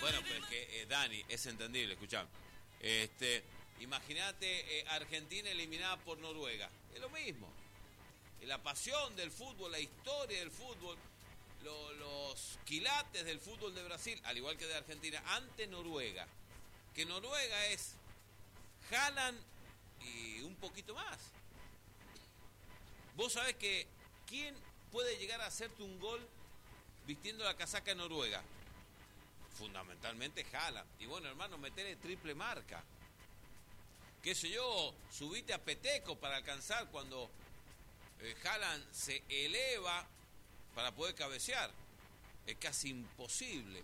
Bueno, pero es que, Dani, es entendible, escuchame. Imagínate Argentina eliminada por Noruega. Es lo mismo. La pasión del fútbol, la historia del fútbol, los quilates del fútbol de Brasil, al igual que de Argentina, ante Noruega. Que Noruega es Haaland y un poquito más. Vos sabés que ¿quién puede llegar a hacerte un gol vistiendo la casaca de Noruega? Fundamentalmente Haaland. Y bueno, hermano, metele triple marca. Qué sé yo, subite a Peteco para alcanzar cuando Haaland se eleva para poder cabecear. Es casi imposible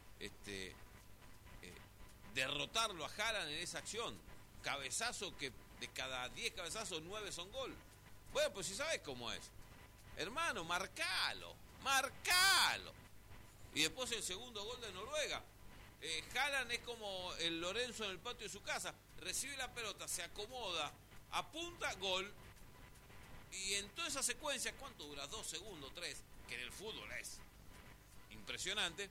derrotarlo a Haaland en esa acción. Cabezazo que de cada 10 cabezazos 9 son gol. Bueno, pues si sabes cómo es. Hermano, marcalo. Y después el segundo gol de Noruega. Haaland es como el Lorenzo en el patio de su casa. Recibe la pelota, se acomoda, apunta, gol. Y en toda esa secuencia, ¿cuánto dura? 2 segundos, 3, que en el fútbol es impresionante.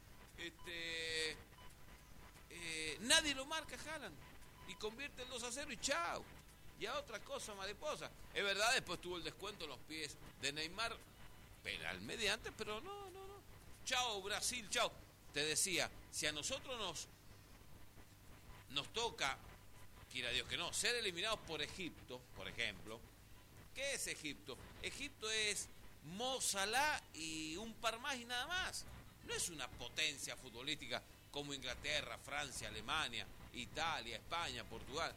Nadie lo marca a Haaland. Y convierte el 2-0 y chao. Y a otra cosa, mariposa. Es verdad, después tuvo el descuento en los pies de Neymar. Penal mediante, pero no. Chao, Brasil, chao. Te decía, si a nosotros nos toca, quiera Dios que no, ser eliminados por Egipto, por ejemplo. ¿Qué es Egipto? Egipto es Mo Salah y un par más y nada más. No es una potencia futbolística como Inglaterra, Francia, Alemania, Italia, España, Portugal.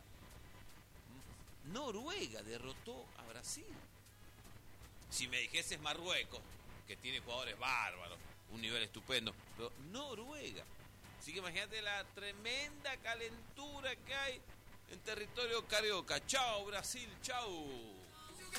Noruega derrotó a Brasil. Si me dijeses Marruecos, que tiene jugadores bárbaros, un nivel estupendo, pero Noruega. Así que imagínate la tremenda calentura que hay en territorio carioca. Chao Brasil, chao.